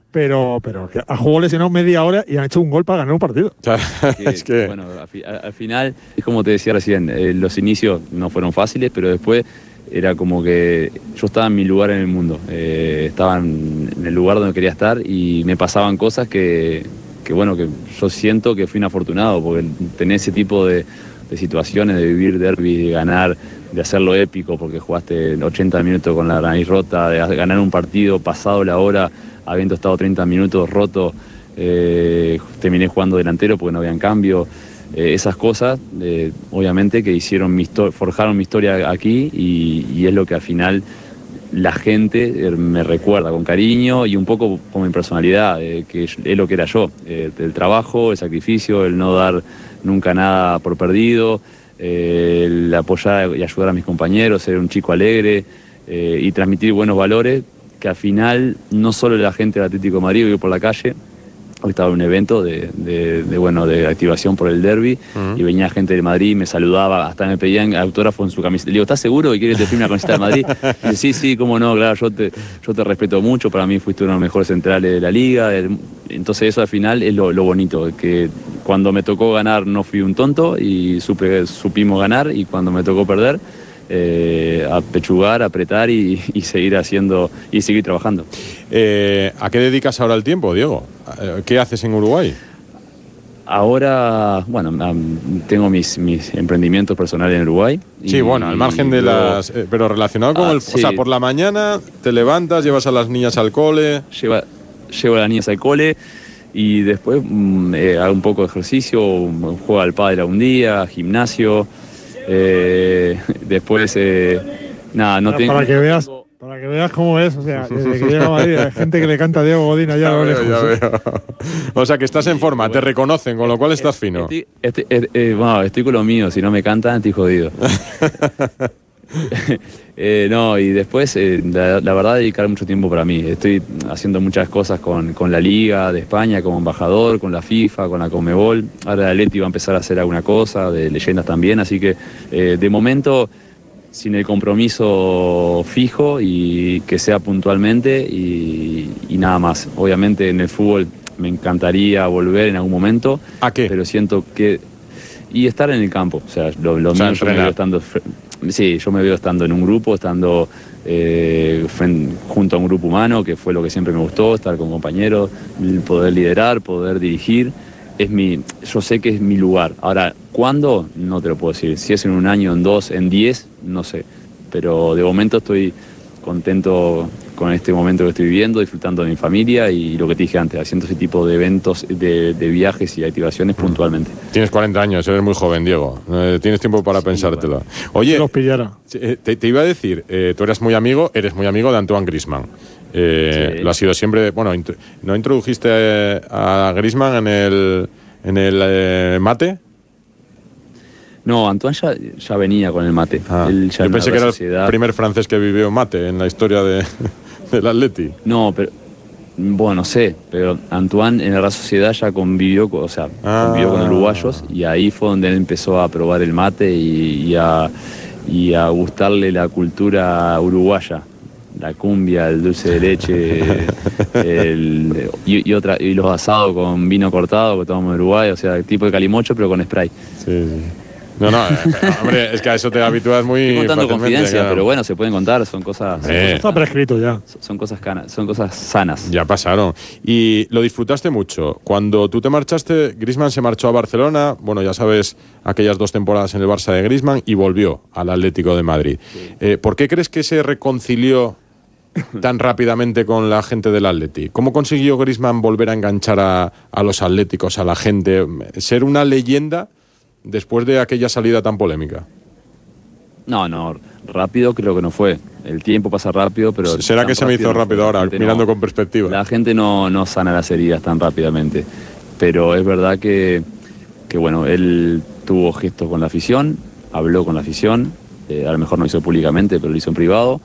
pero que ha jugado lesionado media hora y han hecho un gol para ganar un partido. Es que... Bueno, al final, es como te decía recién, los inicios no fueron fáciles, pero después era como que yo estaba en mi lugar en el mundo, estaba en el lugar donde quería estar y me pasaban cosas que yo siento que fui un afortunado, porque tener ese tipo de situaciones, de vivir derbi, de ganar, de hacerlo épico, porque jugaste 80 minutos con la nariz rota, de ganar un partido pasado la hora, habiendo estado 30 minutos roto, terminé jugando delantero porque no habían cambio. Esas cosas, obviamente, que forjaron mi historia aquí y es lo que al final la gente me recuerda con cariño y un poco con mi personalidad, que es lo que era yo, el trabajo, el sacrificio, el no dar nunca nada por perdido, el apoyar y ayudar a mis compañeros, ser un chico alegre y transmitir buenos valores, que al final no solo la gente del Atlético de Madrid vive por la calle. Hoy estaba en un evento de activación por el derbi y venía gente de Madrid, me saludaba, hasta me pedían autógrafo en su camiseta. Le digo, ¿estás seguro que quieres que te firme una camiseta de Madrid? Y dice, sí, cómo no, claro, yo te respeto mucho, para mí fuiste uno de los mejores centrales de la liga. Entonces eso al final es lo bonito, que cuando me tocó ganar no fui un tonto y supimos ganar, y cuando me tocó perder, apechugar, apretar y seguir haciendo y seguir trabajando. ¿A qué dedicas ahora el tiempo, Diego? ¿Qué haces en Uruguay? Ahora, bueno, tengo mis emprendimientos personales en Uruguay. Sí, bueno, al margen de las... pero relacionado con sí. O sea, por la mañana te levantas, llevas a las niñas al cole... Llevo a las niñas al cole y después hago un poco de ejercicio, juego al pádel un día, gimnasio... después, nada, no tengo... Para que veas cómo es, o sea, desde que llega a Madrid hay gente que le canta a Diego Godín allá a lo lejos. Ya veo. O sea, que estás en forma, te reconocen, con lo cual estás fino. Estoy con lo mío, si no me cantan estoy jodido. No, y después, la verdad, dedicar mucho tiempo para mí. Estoy haciendo muchas cosas con la Liga de España, como embajador, con la FIFA, con la Conmebol. Ahora el Leti va a empezar a hacer alguna cosa, de leyendas también, así que de momento, sin el compromiso fijo y que sea puntualmente y nada más. Obviamente en el fútbol me encantaría volver en algún momento. ¿A qué? Pero siento que... Y estar en el campo, o sea, lo mío yo me veo estando... Sí, yo me veo estando en un grupo, estando junto a un grupo humano, que fue lo que siempre me gustó, estar con compañeros, poder liderar, poder dirigir. Yo sé que es mi lugar. Ahora, ¿cuándo? No te lo puedo decir. Si es en un año, en 2, en 10, no sé. Pero de momento estoy contento con este momento que estoy viviendo, disfrutando de mi familia y lo que te dije antes, haciendo ese tipo de eventos, de viajes y activaciones puntualmente. Tienes 40 años, eres muy joven, Diego. Tienes tiempo para pensártelo. Bueno. Oye, los pillara. Te iba a decir, tú eres muy amigo de Antoine Griezmann. Sí. Lo ha sido siempre. Bueno, ¿no introdujiste a Griezmann en el mate? No, Antoine ya venía con el mate. Él ya yo pensé que era sociedad. El primer francés que vivió mate en la historia del Atleti. No, pero bueno, no sé, pero Antoine en la Real Sociedad ya convivió con uruguayos y ahí fue donde él empezó a probar el mate y a gustarle la cultura uruguaya. La cumbia, el dulce de leche, y los asados con vino cortado que tomamos en Uruguay, o sea, el tipo de calimocho pero con spray. Sí. No, hombre, es que a eso te habitúas muy. Estoy contando confidencia, claro. Pero bueno, se pueden contar, son cosas. Está prescrito ya. Son cosas sanas. Ya pasaron. Y lo disfrutaste mucho. Cuando tú te marchaste, Griezmann se marchó a Barcelona. Bueno, ya sabes, aquellas 2 temporadas en el Barça de Griezmann y volvió al Atlético de Madrid. Sí. ¿Por qué crees que se reconcilió tan rápidamente con la gente del Atleti? ¿Cómo consiguió Griezmann volver a enganchar a los atléticos, a la gente, ser una leyenda después de aquella salida tan polémica? No, rápido creo que no fue. El tiempo pasa rápido, pero... ¿Será que se me hizo rápido ahora, mirando con perspectiva? La gente no sana las heridas tan rápidamente. Pero es verdad que bueno, él tuvo gestos con la afición, habló con la afición, a lo mejor no hizo públicamente, pero lo hizo en privado.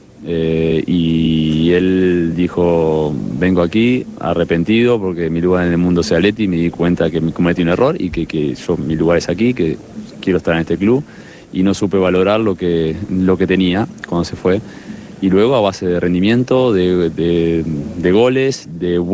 Y él dijo, vengo aquí arrepentido porque mi lugar en el mundo es Atleti y me di cuenta que cometí un error y que mi lugar es aquí, que quiero estar en este club y no supe valorar lo que tenía cuando se fue. Y luego a base de rendimiento, de goles, de